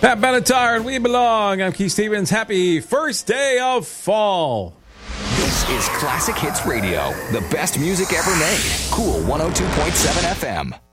Pat Benatar and We Belong. I'm Keith Stevens. Happy first day of fall. This is Classic Hits Radio, the best music ever made. Cool 102.7 FM.